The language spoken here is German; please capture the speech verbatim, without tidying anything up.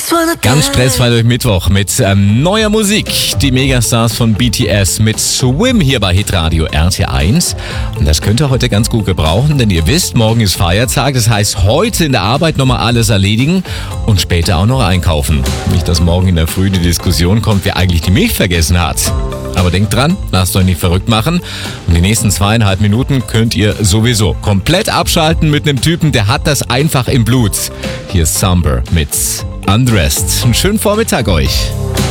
Ganz stressfrei durch Mittwoch mit ähm, neuer Musik. Die Megastars von B T S mit Swim hier bei Hitradio R T eins. Und das könnt ihr heute ganz gut gebrauchen, denn ihr wisst, morgen ist Feiertag. Das heißt, heute in der Arbeit nochmal alles erledigen und später auch noch einkaufen. Nicht, dass morgen in der Früh die Diskussion kommt, wer eigentlich die Milch vergessen hat. Aber denkt dran, lasst euch nicht verrückt machen. Und die nächsten zweieinhalb Minuten könnt ihr sowieso komplett abschalten mit einem Typen, der hat das einfach im Blut. Hier ist Summer mit Undressed. Einen schönen Vormittag euch.